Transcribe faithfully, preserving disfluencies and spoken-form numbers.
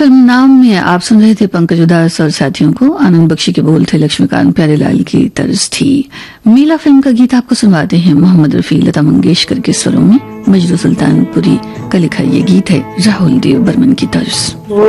Film नाम में आप सुन रहे थे पंकज उदास और साथियों को। आनंद बख्शी के बोल थे, लक्ष्मीकांत प्यारेलाल की तर्ज थी। मेला फिल्म का गीत आपको सुनवाते हैं मोहम्मद रफी, लता मंगेशकर के स्वरों में। मजरू सुल्तानपुरी का लिखा ये गीत है राहुल देव बर्मन की तर्ज।